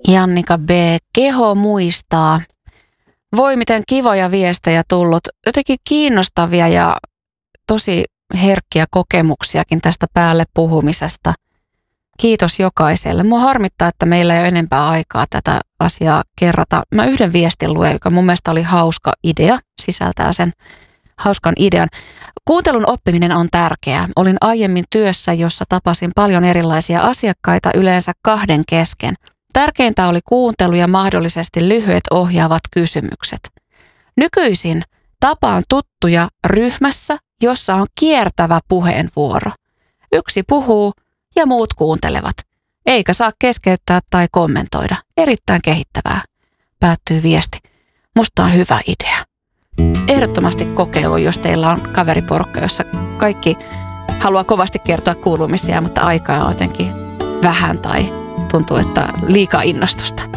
Jannika B. Keho muistaa. Voi miten kivoja viestejä tullut. Jotenkin kiinnostavia ja tosi herkkiä kokemuksiakin tästä päälle puhumisesta. Kiitos jokaiselle. Mua harmittaa, että meillä ei ole enempää aikaa tätä asiaa kerrata. Mä yhden viestin luen, joka mun mielestä oli hauska idea, sisältää sen hauskan idean. Kuuntelun oppiminen on tärkeää. Olin aiemmin työssä, jossa tapasin paljon erilaisia asiakkaita yleensä kahden kesken. Tärkeintä oli kuuntelu ja mahdollisesti lyhyet ohjaavat kysymykset. Nykyisin tapaan tuttuja ryhmässä, jossa on kiertävä puheenvuoro. Yksi puhuu ja muut kuuntelevat. Eikä saa keskeyttää tai kommentoida. Erittäin kehittävää. Päättyy viesti. Musta on hyvä idea. Ehdottomasti kokeilu, jos teillä on kaveriporukka, jossa kaikki haluaa kovasti kertoa kuulumisia, mutta aikaa on jotenkin vähän tai tuntuu, että liikaa innostusta.